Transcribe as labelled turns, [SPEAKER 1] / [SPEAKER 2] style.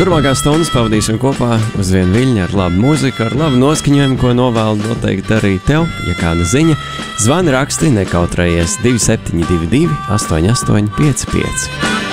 [SPEAKER 1] Turpmākās stundas pavadīsim kopā uz vienu viļņu ar labu mūziku, ar labu noskaņojumu, ko novēlu noteikti arī tev. Ja kāda ziņa, zvani raksti, nekautrējies 2722 8855.